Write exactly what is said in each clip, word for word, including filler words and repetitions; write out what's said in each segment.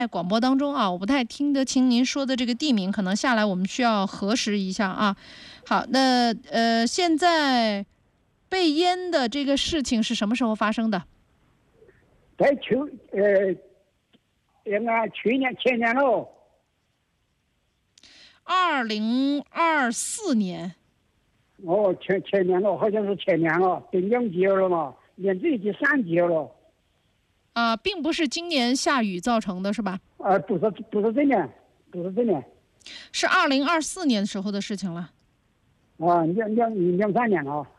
在广播当中啊，我不太听得清您说的这个地名，可能下来我们需要核实一下啊。好，那呃，现在被淹的这个事情是什么时候发生的？ 在去呃，应该去年前年了。 二零二四年。 哦，前前年了，好像是前年了，得两级了嘛，连这第三级了。 啊、呃，并不是今年下雨造成的，是吧？ 啊、呃，不是，不是这年，不是这年， 是二零二四年时候的事情了。 啊，两两两三年了。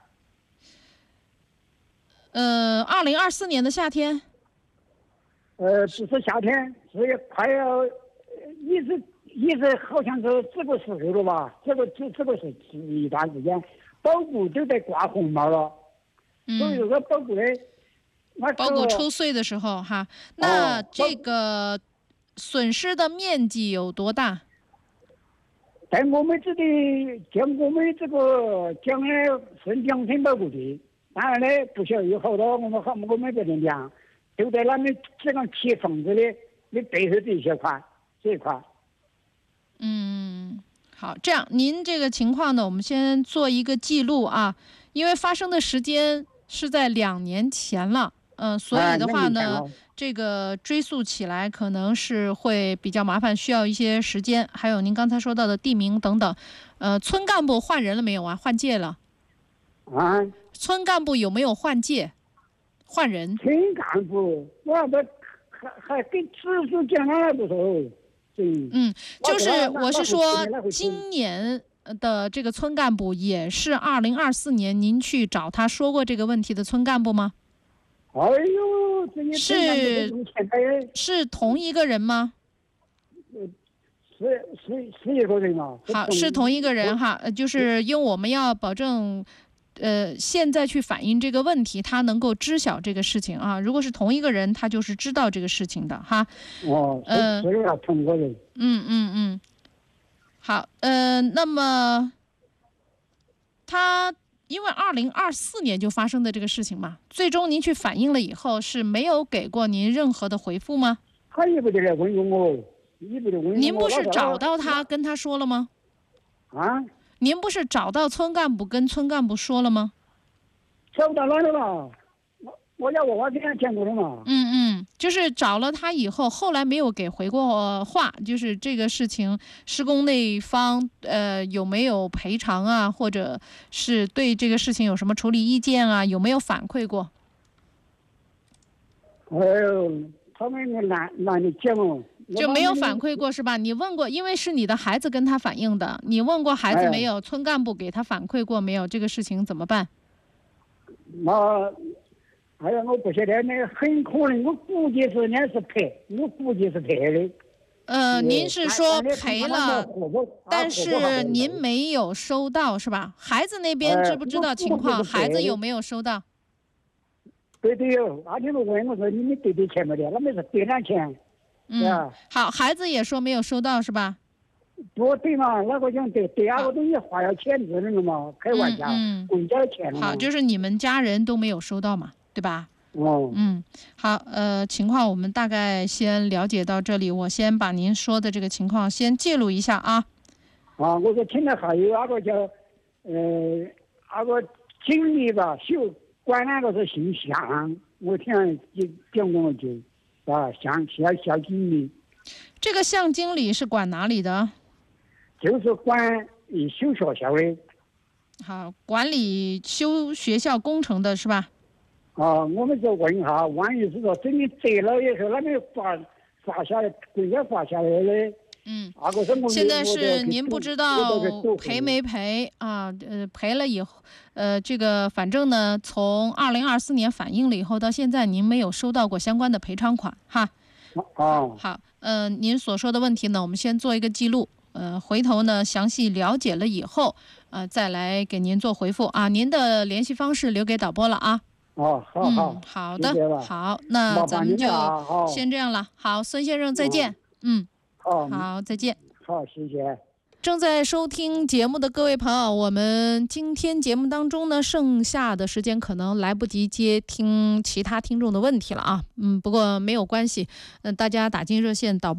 呃，二零二四年的夏天。 呃，不是夏天，是快要，一直一直好像是这个时候了吧？这个这这个是一段时间，保谷都在挂红毛了， 嗯， 所以说保谷的。 包谷抽穗的时候哈，那这个损失的面积有多大？ 在我们这里，像我们这个讲的是两层保谷地，当然呢，不晓得有好多我们好我们这里讲，就在那边这个铁房子的的背后这些块这一块。 嗯，好，这样您这个情况呢，我们先做一个记录啊，因为发生的时间是在两年前了。嗯、呃，所以的话呢、啊，这个追溯起来可能是会比较麻烦，需要一些时间。还有您刚才说到的地名等等，呃，村干部换人了没有啊？换届了？ 啊？ 村干部有没有换届？换人？ 村干部，我这还还跟直属讲了不说。 嗯，嗯，就是我是说，今年的这个村干部也是二零二四年您去找他说过这个问题的村干部吗？ 哎呦，这些是是同一个人吗？ 是是是一个人啊。 好，是同一个人哈，呃，就是因为我们要保证，呃，现在去反映这个问题，他能够知晓这个事情啊。如果是同一个人，他就是知道这个事情的哈。 哦，呃，是啊，同一个人。 嗯嗯嗯。好，呃，那么他。因为二零二四年就发生的这个事情嘛，最终您去反映了以后是没有给过您任何的回复吗？ 他也不得来问我，也不得问我。 您不是找到他跟他说了吗？ 啊？ 您不是找到村干部跟村干部说了吗？ 找到哪了嘛？我我要我娃这样见过了嘛？ 嗯嗯，就是找了他以后，后来没有给回过话，就是这个事情，施工那方呃有没有赔偿啊，或者是对这个事情有什么处理意见啊，有没有反馈过？ 哎呦，他们懒懒得讲哦， 就没有反馈过是吧？你问过，因为是你的孩子跟他反映的，你问过孩子没有？哎、村干部给他反馈过没有？这个事情怎么办？ 那。哎呀，我不晓得，那个很可能，我估计是那是赔，我估计是赔的。 呃，您是说赔了，但是您没有收到是吧？孩子那边知不知道情况？孩子有没有收到？ 对对有，那天我问我说你们得的钱没得？那没是得了钱。 嗯，好，孩子也说没有收到是吧？ 不对嘛，那个讲得得那个东西花要钱子的嘛，开玩笑， 嗯， 公家的钱。 好，就是你们家人都没有收到嘛？对吧？ 哦， 嗯，好，呃，情况我们大概先了解到这里，我先把您说的这个情况先记录一下啊。 啊，我说听了还有那个叫，呃，那个经理吧，修管那个是姓向，我听就讲过我就，啊，向校校经理。 这个向经理是管哪里的？ 就是管修学校的。 好，管理修学校工程的是吧？ 啊，我们就问一下，万一是说真的得了以后，那边发发下来，国家发下来的， 嗯， 那个是我现在是您不知道赔没赔啊？呃，赔了以后，呃，这个反正呢，从二零二四年反映了以后，到现在您没有收到过相关的赔偿款哈。 啊， 好，呃，您所说的问题呢，我们先做一个记录，呃，回头呢详细了解了以后，呃，再来给您做回复啊。您的联系方式留给导播了啊。 哦，好好、 嗯，好的，好，那咱们就先这样了。好，孙先生再见。嗯， 好， 好，再见。 好，谢谢。 正在收听节目的各位朋友，我们今天节目当中呢，剩下的时间可能来不及接听其他听众的问题了啊。嗯，不过没有关系，嗯、呃，大家打进热线导播。